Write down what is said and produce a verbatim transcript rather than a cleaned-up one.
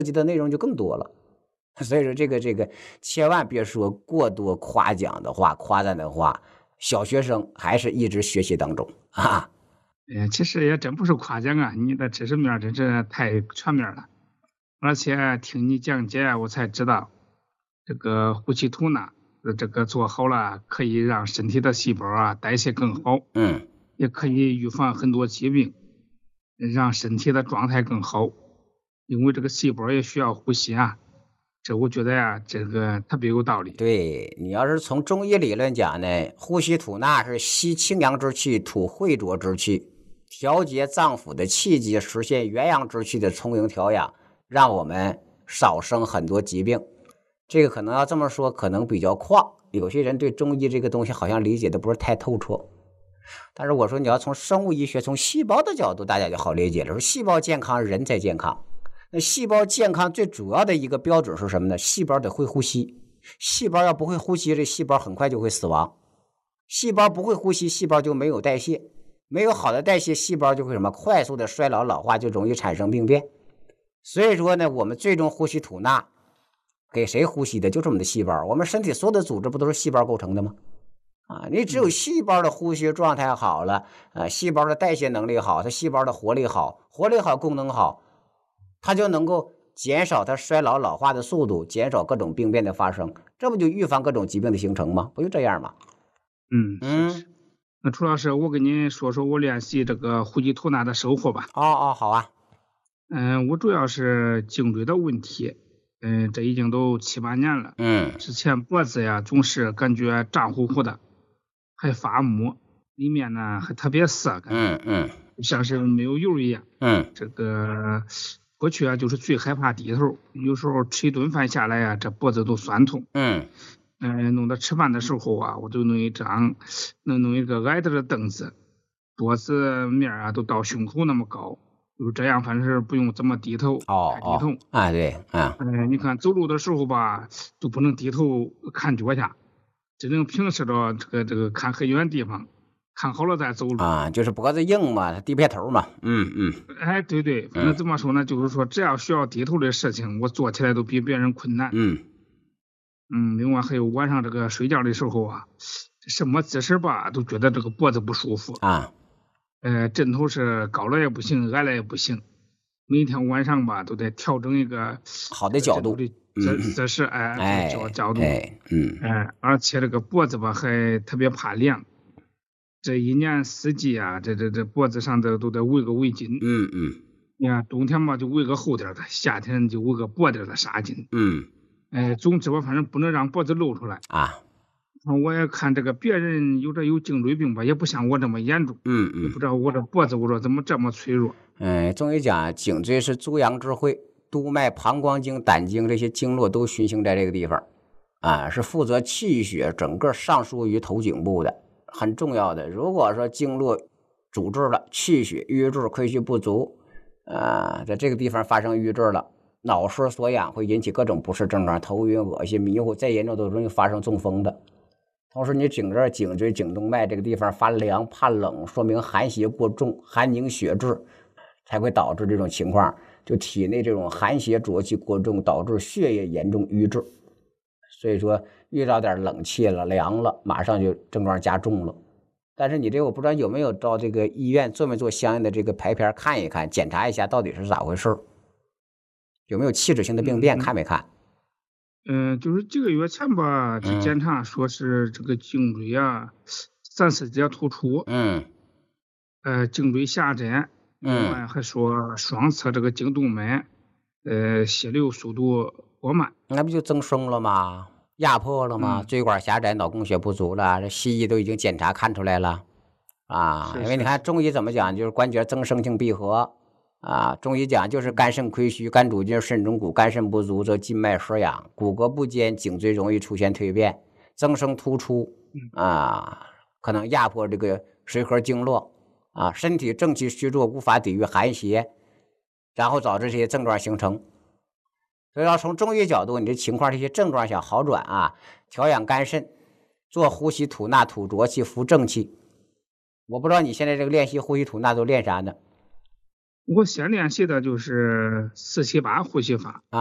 及的内容就更多了。所以说这个这个千万别说过多夸奖的话、夸赞的话，小学生还是一直学习当中啊。 呃，其实也真不是夸奖啊，你的知识面儿真是太全面了。而且听你讲解，我才知道这个呼气吐纳，呃这个做好了可以让身体的细胞啊代谢更好， 嗯， 也可以预防很多疾病，让身体的状态更好。因为这个细胞也需要呼吸啊，这我觉得呀，这个特别有道理。 对，你要是从中医理论讲呢，呼吸吐纳是吸清阳之气，吐秽浊之气，调节脏腑的气机，实现元阳之气的充盈调养，让我们少生很多疾病。这个可能要这么说，可能比较旷。有些人对中医这个东西好像理解的不是太透彻。但是我说你要从生物医学、从细胞的角度，大家就好理解了。说细胞健康，人才健康。那细胞健康最主要的一个标准是什么呢？细胞得会呼吸。细胞要不会呼吸，这细胞很快就会死亡。细胞不会呼吸，细胞就没有代谢，没有好的代谢，细胞就会什么快速的衰老老化，就容易产生病变。所以说呢，我们最终呼吸吐纳给谁呼吸的？就是我们的细胞。我们身体所有的组织不都是细胞构成的吗？啊，你只有细胞的呼吸状态好了，呃，细胞的代谢能力好，它细胞的活力好，活力好，功能好，它就能够减少它衰老老化的速度，减少各种病变的发生，这不就预防各种疾病的形成吗？不就这样吗？ 嗯，是嗯， 是。那朱老师，我跟您说说我练习这个呼吸吐纳的收获吧。 哦哦，好啊， 嗯，我主要是颈椎的问题，嗯，这已经都七八年了。 嗯之前脖子呀总是感觉胀乎乎的，还发木，里面呢还特别涩，感觉嗯嗯像是没有油一样。 嗯这个过去啊，就是最害怕低头，有时候吃一顿饭下来呀，这脖子都酸痛。 嗯嗯，弄得吃饭的时候啊，我就弄一张，弄弄一个矮点儿的凳子，桌子面儿啊都到胸口那么高，就这样，反正是不用怎么低头， 哦哦， 太低头。 啊对，啊嗯，你看走路的时候吧，都不能低头看脚下，只能平视着这个这个看很远地方，看好了再走路。 啊，就是脖子硬嘛，低片头嘛，嗯嗯哎，对对，反正嗯怎么说呢，就是说只要需要低头的事情，我做起来都比别人困难。 嗯嗯，另外还有晚上这个睡觉的时候啊，什么姿势吧，都觉得这个脖子不舒服。 啊， 呃，枕头是高了也不行，矮了也不行。每天晚上吧，都得调整一个好这的角度， 个枕头的姿嗯， 姿势，哎，对，角哎角度， 哎，嗯哎，而且这个脖子吧还特别怕凉，这一年四季啊，这这这脖子上这都得围个围巾。 嗯嗯你看冬天嘛就围个厚点儿的，夏天就围个薄点儿的纱巾。 嗯哎，总之吧，反正不能让脖子露出来。 啊， 啊我也看这个别人有这有颈椎病吧，也不像我这么严重。 嗯嗯。 也不知道我这脖子，我说怎么这么脆弱？ 嗯，中医讲颈椎是诸阳之会，督脉、膀胱经、胆经这些经络都循行在这个地方，啊，是负责气血整个上输于头颈部的，很重要的。如果说经络阻滞了，气血瘀滞、亏虚不足，啊，在这个地方发生瘀滞了，脑失所养会引起各种不适症状，头晕、恶心、迷糊，再严重都容易发生中风的。同时，你整个颈椎、颈动脉这个地方发凉、怕冷，说明寒邪过重，寒凝血滞，才会导致这种情况。就体内这种寒邪浊气过重，导致血液严重瘀滞。所以说，遇到点冷气了、凉了，马上就症状加重了。但是你这个我不知道有没有到这个医院做没做相应的这个排片看一看，检查一下到底是咋回事，有没有器质性的病变， 嗯看没看？ 嗯，就是几个月前吧，去嗯检查说是这个颈椎啊三四节突出， 嗯呃，颈椎下针，另嗯， 外还说双侧这个颈动脉，呃，血流速度过慢。 那不就增生了吗？压迫了吗？ 嗯， 椎管狭窄，脑供血不足了，这西医都已经检查看出来了啊。因为你是是是。 看中医怎么讲，就是关节增生性闭合啊。中医讲就是肝肾亏虚，肝主筋，肾中骨，肝肾不足则筋脉失养，骨骼不坚，颈椎容易出现蜕变，增生突出嗯啊，可能压迫这个髓核经络啊，身体正气虚弱，无法抵御寒邪，然后导致这些症状形成。所以要从中医角度，你这情况这些症状想好转啊，调养肝肾，做呼吸吐纳吐浊气，扶正气。我不知道你现在这个练习呼吸吐纳都练啥呢？ 我先练习的就是四七八呼吸法。